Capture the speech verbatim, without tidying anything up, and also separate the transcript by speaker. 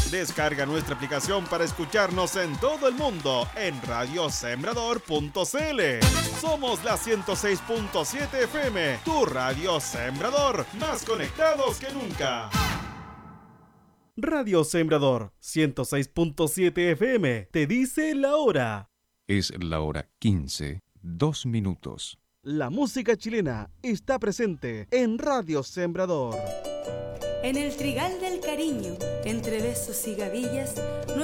Speaker 1: Descarga nuestra aplicación para escucharnos en todo el mundo en radio sembrador punto c l. Somos la ciento seis punto siete F M, tu radio Sembrador, más conectados que nunca. Radio Sembrador ciento seis punto siete F M te dice la hora.
Speaker 2: Es la hora quince, dos minutos.
Speaker 1: La música chilena está presente en Radio Sembrador.
Speaker 3: En el trigal del cariño, entre besos y gavillas,